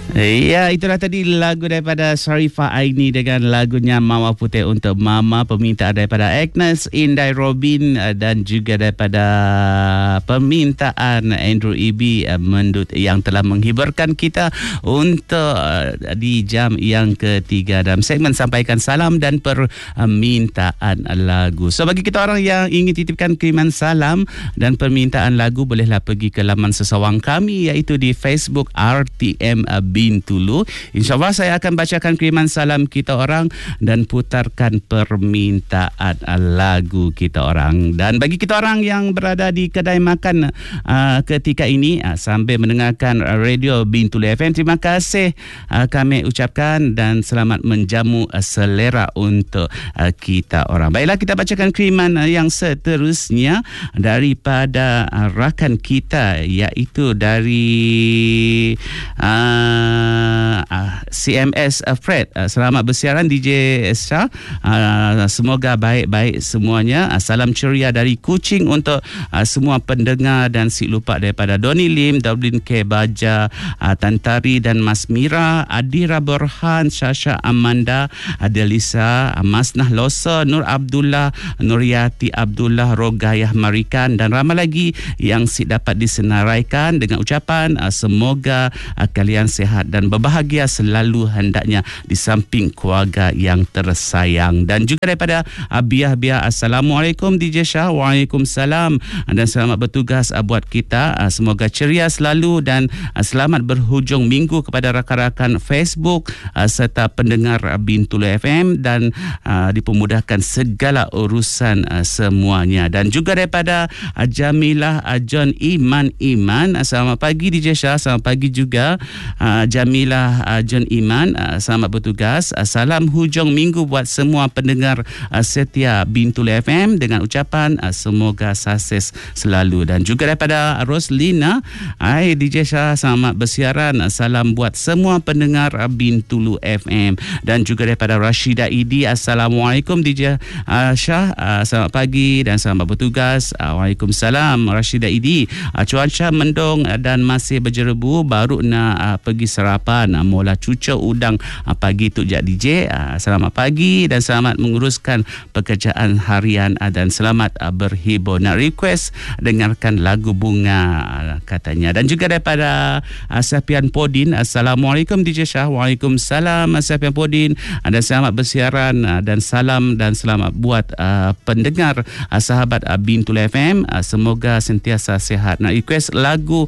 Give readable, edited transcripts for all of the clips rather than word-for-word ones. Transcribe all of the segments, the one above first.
Ya, itulah tadi lagu daripada Sharifah Aini dengan lagunya Mawar Putih untuk Mama, permintaan daripada Agnes Indai Robin dan juga daripada permintaan Andrew Ibi Mendut yang telah menghiburkan kita untuk di jam yang ketiga dalam segmen Sampaikan Salam dan Permintaan Lagu. So bagi kita orang yang ingin titipkan kiriman salam dan permintaan lagu, bolehlah pergi ke laman sesawang kami iaitu di Facebook RTM Bintulu. InsyaAllah saya akan bacakan kiriman salam kita orang dan putarkan permintaan lagu kita orang. Dan bagi kita orang yang berada di kedai makan ketika ini sambil mendengarkan radio Bintulu FM, terima kasih kami ucapkan dan selamat menjamu selera untuk kita orang. Baiklah, kita bacakan kiriman yang seterusnya daripada rakan kita iaitu dari CMS Fred. Selamat bersiaran DJ Shah. Semoga baik-baik semuanya. Salam ceria dari Kuching untuk semua pendengar dan si lupa daripada Donny Lim, Dublin K Baja, Tantari dan Mas Mira, Adira Borhan, Syasha Amanda, Adelisa, Masnah Losa, Nur Abdullah, Nuriati Abdullah, Rogayah Marikan dan ramai lagi yang si dapat disenaraikan dengan ucapan semoga kalian sihat dan berbahagia selalu hendaknya di samping keluarga yang tersayang. Dan juga daripada Biah, Assalamualaikum DJ Shah. Waalaikumsalam dan selamat bertugas buat kita. Semoga ceria selalu dan selamat berhujung minggu kepada rakan-rakan Facebook serta pendengar Bintulu FM dan dipermudahkan segala urusan semuanya. Dan juga daripada Jamilah John Iman. Selamat pagi DJ Shah. Selamat pagi juga Jamilah John Iman. Selamat bertugas. Salam hujung minggu buat semua pendengar setia Bintulu FM dengan ucapan semoga sukses selalu. Dan juga daripada Roslina, hai DJ Shah, selamat bersiaran. Salam buat semua pendengar Bintulu FM. Dan juga daripada Rashida Idi, Assalamualaikum DJ Shah, selamat pagi dan selamat bertugas. Waalaikumsalam Rashida Idi. Cuaca mendung dan masih berjerebu, baru nak pergi sarapan. Mula cuca udang pagi tu jak DJ. Selamat pagi dan selamat menguruskan pekerjaan harian dan selamat berhibur. Nak request dengarkan lagu Bunga katanya. Dan juga daripada Sapian Podin, Assalamualaikum DJ Shah. Waalaikumsalam Sapian Podin dan selamat bersiaran dan selamat buat pendengar sahabat Bintulu FM. Semoga sentiasa sihat. Nak request lagu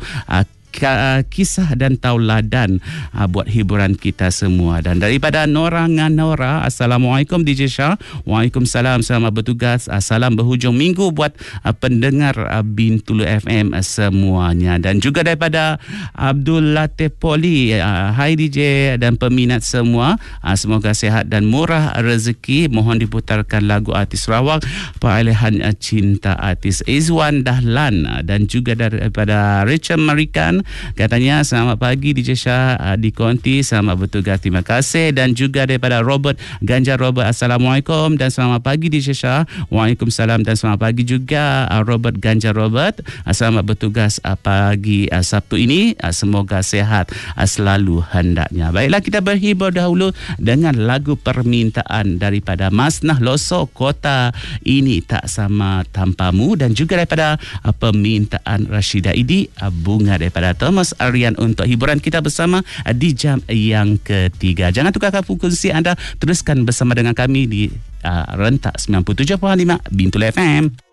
kisah dan tauladan buat hiburan kita semua. Dan daripada Nora Nganora, Assalamualaikum DJ Shah. Waalaikumsalam, selamat bertugas. Salam berhujung minggu buat pendengar Bintulu FM semuanya. Dan juga daripada Abdul Latif Poli, hai DJ dan peminat semua, semoga sihat dan murah rezeki. Mohon diputarkan lagu artis Sarawak perolehan cinta artis Izwan Dahlan. Dan juga daripada Richard Marikan, katanya selamat pagi DJ Shah di Konti, selamat bertugas, terima kasih. Dan juga daripada Robert Ganjar Robert, Assalamualaikum dan selamat pagi DJ Shah. Waalaikumsalam dan selamat pagi juga Robert Ganjar Robert. Selamat bertugas pagi Sabtu ini, semoga sehat selalu hendaknya. Baiklah, kita berhibur dahulu dengan lagu permintaan daripada Masnah Loso, Kota Ini Tak Sama Tanpamu. Dan juga daripada permintaan Rashida Idi, Bunga daripada Thomas Arian untuk hiburan kita bersama di jam yang ketiga. Jangan tukarkan frekuensi anda, teruskan bersama dengan kami di rentak 97.5 Bintulu FM.